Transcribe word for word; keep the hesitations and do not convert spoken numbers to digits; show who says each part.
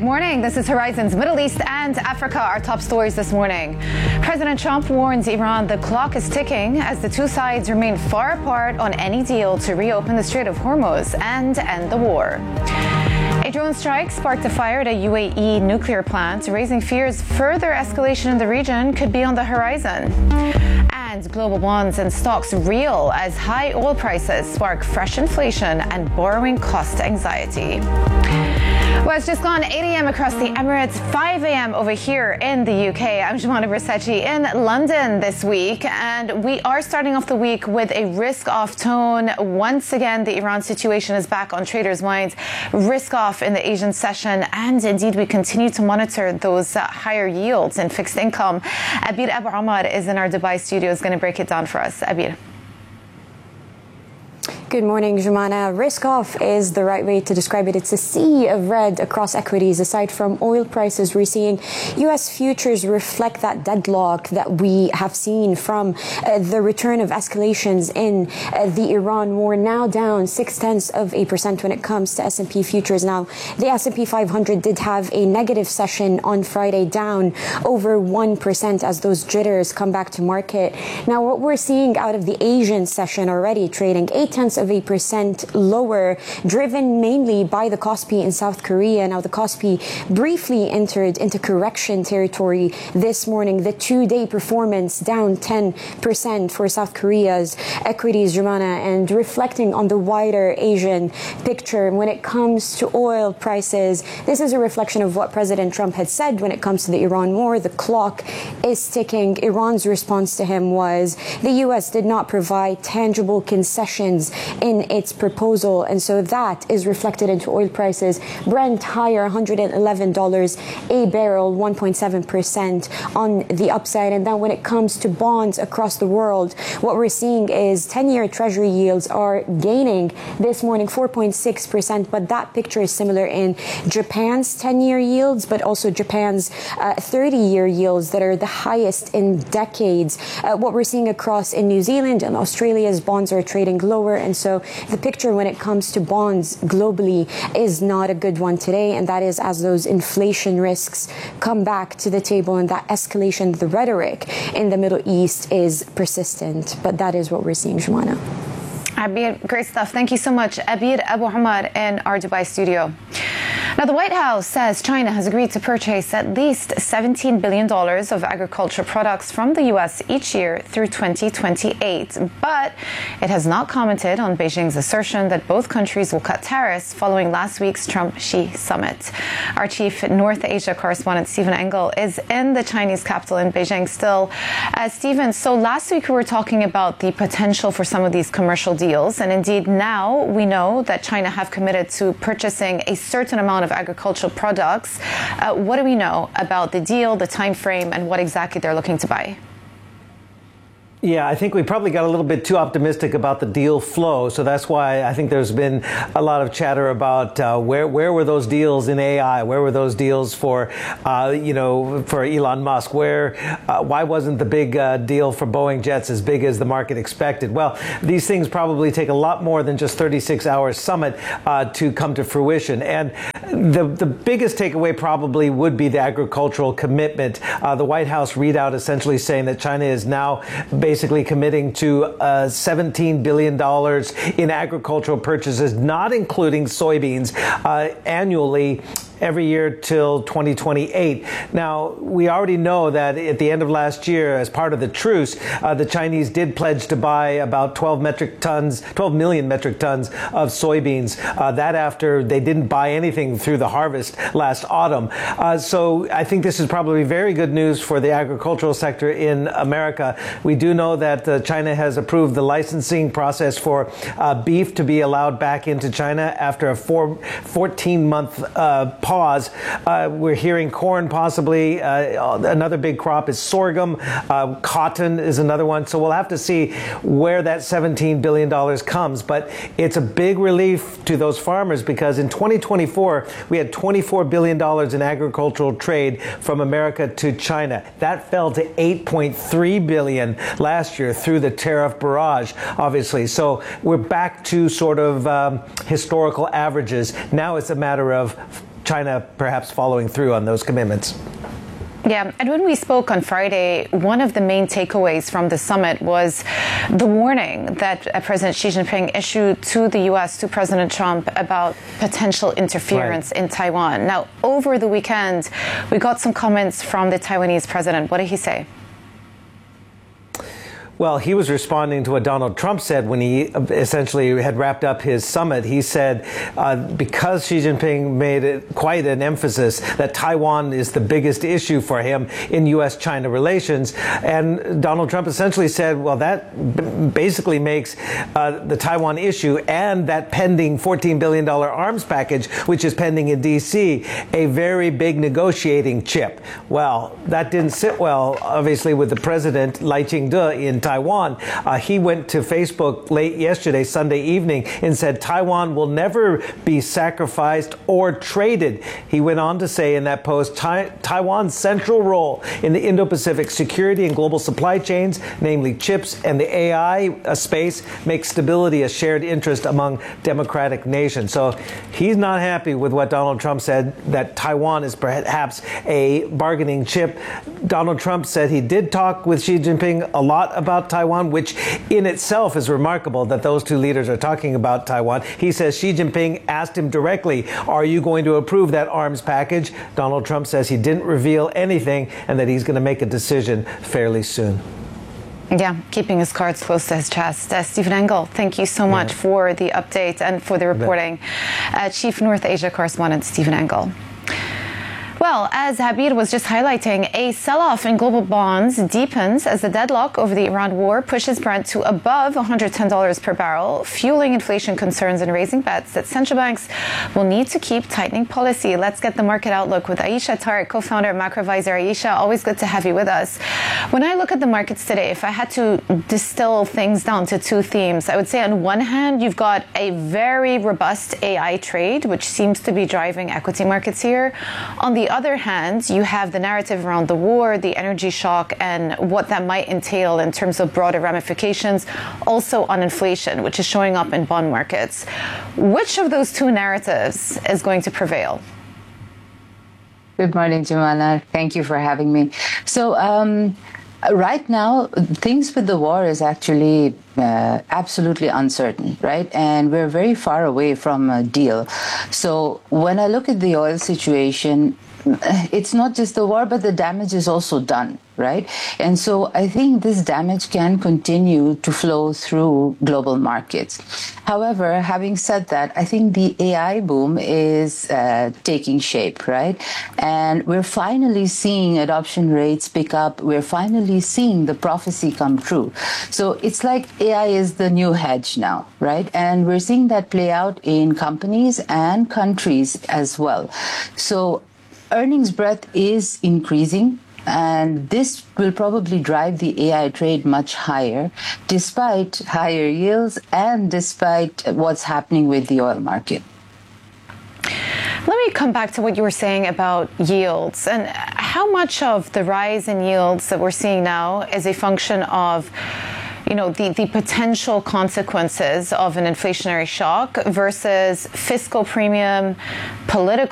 Speaker 1: morning. This is Horizon's Middle East and Africa. Our top stories this morning. President Trump warns Iran the clock is ticking as the two sides remain far apart on any deal to reopen the Strait of Hormuz and end the war. A drone strike sparked a fire at a U A E nuclear plant, raising fears further escalation in the region could be on the horizon. And global bonds and stocks reel as high oil prices spark fresh inflation and borrowing cost anxiety. Well, it's just gone eight a.m. across the Emirates, five a.m. over here in the U K. I'm Jumana Bersachi in London this week, and we are starting off the week with a risk-off tone. Once again, the Iran situation is back on traders' minds. Risk-off in the Asian session, and indeed we continue to monitor those uh, higher yields in fixed income. Abir Abu Omar is in our Dubai studio, is going to break it down for us. Abir.
Speaker 2: Good morning, Jumana. Risk-off is the right way to describe it. It's a sea of red across equities. Aside from oil prices, we're seeing U S futures reflect that deadlock that we have seen from uh, the return of escalations in uh, the Iran war. Now down six-tenths of a percent when it comes to S and P futures. Now, the S and P five hundred did have a negative session on Friday, down over one percent as those jitters come back to market. Now, what we're seeing out of the Asian session already, trading eight-tenths of a percent lower, driven mainly by the Kospi in South Korea. Now, the Kospi briefly entered into correction territory this morning. The two-day performance down ten percent for South Korea's equities, Jumana, and reflecting on the wider Asian picture. When it comes to oil prices, this is a reflection of what President Trump had said when it comes to the Iran war. The clock is ticking. Iran's response to him was the U S did not provide tangible concessions in its proposal, and so that is reflected into oil prices. Brent higher, one hundred eleven dollars a barrel, one point seven percent on the upside. And then when it comes to bonds across the world, what we're seeing is ten-year Treasury yields are gaining this morning, four point six percent, but that picture is similar in Japan's ten-year yields, but also Japan's uh, thirty-year yields that are the highest in decades. Uh, what we're seeing across in New Zealand and Australia's bonds are trading lower, and so the picture when it comes to bonds globally is not a good one today, and that is as those inflation risks come back to the table and that escalation, the rhetoric in the Middle East is persistent. But that is what we're seeing, Jumana.
Speaker 1: Abir, great stuff. Thank you so much. Abir Abu Omar in our Dubai studio. Now, the White House says China has agreed to purchase at least seventeen billion dollars of agricultural products from the U S each year through twenty twenty-eight. But it has not commented on Beijing's assertion that both countries will cut tariffs following last week's Trump-Xi summit. Our chief North Asia correspondent, Stephen Engel, is in the Chinese capital in Beijing still. Uh, Stephen, so last week we were talking about the potential for some of these commercial deals. And indeed, now we know that China have committed to purchasing a certain amount of agricultural products. Uh, what do we know about the deal, the time frame, and what exactly they're looking to buy?
Speaker 3: Yeah, I think we probably got a little bit too optimistic about the deal flow. So that's why I think there's been a lot of chatter about uh, where where were those deals in A I? Where were those deals for, uh, you know, for Elon Musk? Where, uh, why wasn't the big uh, deal for Boeing jets as big as the market expected? Well, these things probably take a lot more than just thirty-six hour summit uh, to come to fruition. And the the biggest takeaway probably would be the agricultural commitment. Uh, the White House readout essentially saying that China is now basically basically committing to uh, seventeen billion dollars in agricultural purchases, not including soybeans, uh, annually every year till twenty twenty-eight. Now, we already know that at the end of last year, as part of the truce, uh, the Chinese did pledge to buy about twelve metric tons, twelve million metric tons of soybeans. Uh, that after they didn't buy anything through the harvest last autumn. Uh, so I think this is probably very good news for the agricultural sector in America. We do know that uh, China has approved the licensing process for uh, beef to be allowed back into China after a four, fourteen month uh, pause. Uh, we're hearing corn possibly. Uh, another big crop is sorghum. Uh, cotton is another one. So we'll have to see where that seventeen billion dollars comes. But it's a big relief to those farmers because in twenty twenty-four, we had twenty-four billion dollars in agricultural trade from America to China. That fell to eight point three billion dollars last year through the tariff barrage, obviously. So we're back to sort of um, historical averages. Now it's a matter of China perhaps following through on those commitments.
Speaker 1: Yeah, and when we spoke on Friday, one of the main takeaways from the summit was the warning that uh, President Xi Jinping issued to the U S, to President Trump, about potential interference right. in Taiwan. Now, over the weekend, we got some comments from the Taiwanese president. What did he say?
Speaker 3: Well, he was responding to what Donald Trump said when he essentially had wrapped up his summit. He said uh, because Xi Jinping made it quite an emphasis that Taiwan is the biggest issue for him in U S China relations. And Donald Trump essentially said, well, that b- basically makes uh, the Taiwan issue and that pending fourteen billion dollars arms package, which is pending in D C, a very big negotiating chip. Well, that didn't sit well, obviously, with the president, Lai Ching-te, in Taiwan. Taiwan. Uh, he went to Facebook late yesterday, Sunday evening, and said Taiwan will never be sacrificed or traded. He went on to say in that post, Tai- Taiwan's central role in the Indo-Pacific security and global supply chains, namely chips and the A I uh, space, makes stability a shared interest among democratic nations. So he's not happy with what Donald Trump said, that Taiwan is perhaps a bargaining chip. Donald Trump said he did talk with Xi Jinping a lot about Taiwan, which in itself is remarkable that those two leaders are talking about Taiwan. He says Xi Jinping asked him directly, are you going to approve that arms package? Donald Trump says he didn't reveal anything and that he's going to make a decision fairly soon.
Speaker 1: Yeah, keeping his cards close to his chest. Uh, Stephen Engel, thank you so much yeah. for the update and for the reporting. Uh, Chief North Asia Correspondent Stephen Engel. Well, as Habir was just highlighting, a sell-off in global bonds deepens as the deadlock over the Iran war pushes Brent to above one hundred ten dollars per barrel, fueling inflation concerns and raising bets that central banks will need to keep tightening policy. Let's get the market outlook with Aisha Tariq, co-founder of Macrovisor. Aisha, always good to have you with us. When I look at the markets today, if I had to distill things down to two themes, I would say on one hand, you've got a very robust A I trade, which seems to be driving equity markets here. On the other hand, you have the narrative around the war, the energy shock, and what that might entail in terms of broader ramifications, also on inflation, which is showing up in bond markets. Which of those two narratives is going to prevail?
Speaker 4: Good morning, Joanna. Thank you for having me. So, um, right now, things with the war is actually uh, absolutely uncertain, right? And we're very far away from a deal. So when I look at the oil situation, it's not just the war, but the damage is also done, right? And so I think this damage can continue to flow through global markets. However, having said that, I think the A I boom is uh, taking shape, right? And we're finally seeing adoption rates pick up. We're finally seeing the prophecy come true. So it's like A I is the new hedge now, right? And we're seeing that play out in companies and countries as well. So earnings breadth is increasing, and this will probably drive the A I trade much higher, despite higher yields and despite what's happening with the oil market.
Speaker 1: Let me come back to what you were saying about yields, and how much of the rise in yields that we're seeing now is a function of, you know, the, the potential consequences of an inflationary shock versus fiscal premium, political